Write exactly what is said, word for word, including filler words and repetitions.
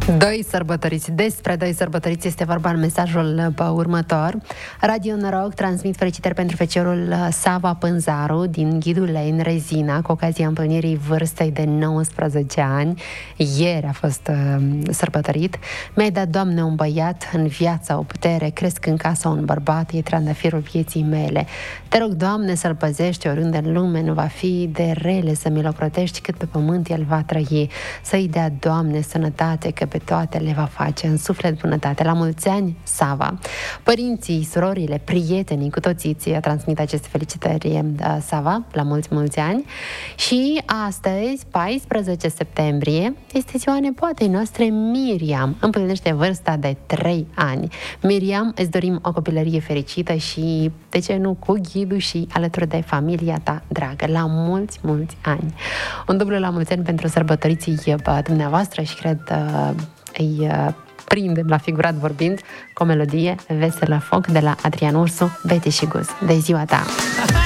Doi sărbătoriți. Despre doi sărbătoriți este vorba în mesajul pe următor. Radio Noroc transmit felicitări pentru feciorul Sava Pânzaru din Ghidulei, în Rezina, cu ocazia împlinirii vârstei de nouăsprezece ani. Ieri a fost uh, sărbătorit. Mi-ai dat, Doamne, un băiat, în viața o putere, cresc în casă un bărbat, e trandafirul vieții mele. Te rog, Doamne, să-l păzești oriunde în lume nu va fi, de rele să mi-l ocrotești, cât pe pământ el va trăi. Să-i dea, Doamne, sănătate, că pe toate le va face în suflet bunătate. La mulți ani, Sava. Părinții, surorile, prietenii, cu toții ți transmit aceste felicitări, Sava, la mulți, mulți ani. Și astăzi, paisprezece septembrie, este ziua nepoatei noastre, Miriam. Împlinește vârsta de trei ani. Miriam, îți dorim o copilărie fericită și, de ce nu, cu ghidul și alături de familia ta dragă. La mulți, mulți ani. Un dublu la mulți ani pentru sărbătoriții dumneavoastră și cred îi prindem la figurat vorbind cu o melodie Veselă Foc de la Adrian Ursu, Bete și Guz. De ziua ta!